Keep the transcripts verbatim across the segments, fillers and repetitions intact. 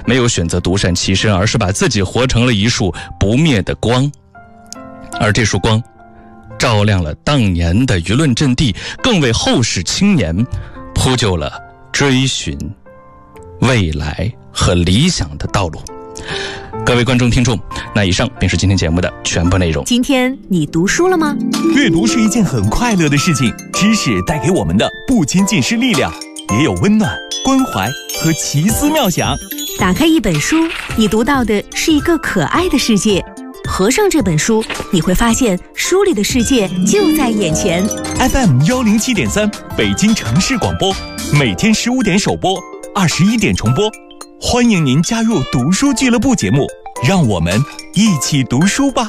没有选择独善其身，而是把自己活成了一束不灭的光。而这束光照亮了当年的舆论阵地，更为后世青年铺就了追寻未来和理想的道路。各位观众听众，那以上便是今天节目的全部内容。 今天你读书了吗？ 阅读是一件很快乐的事情，知识带给我们的不仅仅是力量，也有温暖、关怀和奇思妙想。 打开一本书，你读到的是一个可爱的世界。合上这本书，你会发现书里的世界就在眼前。 F M 一零七点三 北京城市广播，每天十五点首播，二十一点重播。欢迎您加入读书俱乐部节目，让我们一起读书吧。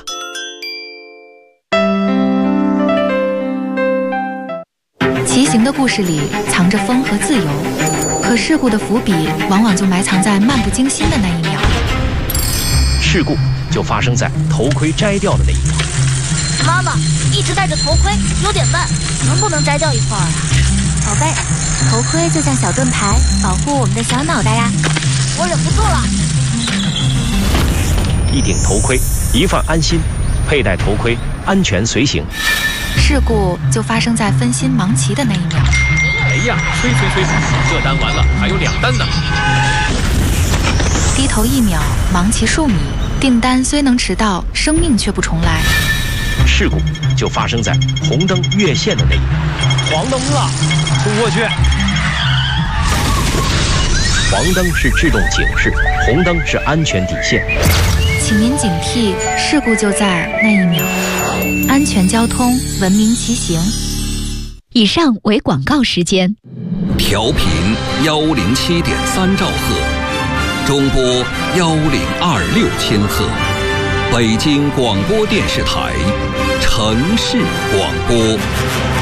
骑行的故事里藏着风和自由，可事故的伏笔往往就埋藏在漫不经心的那一秒。 事故就发生在头盔摘掉的那一秒。 妈妈一直戴着头盔有点慢，能不能摘掉一块啊？ 宝贝，头盔就像小盾牌，保护我们的小脑袋呀。 我忍不住了。 一顶头盔，一份安心，佩戴头盔，安全随行。 事故就发生在分心忙骑的那一秒。 哎呀，催催催，这单完了，还有两单呢。 低头一秒，忙骑数米，订单虽能迟到，生命却不重来。 事故就发生在红灯越线的那一秒。 黄灯了，冲过去。 黄灯是制动警示，红灯是安全底线。 请您警惕，事故就在那一秒。安全交通，文明骑行。 以上为广告时间。 调频幺零七点三兆赫，中波幺零二六千赫，北京广播电视台城市广播。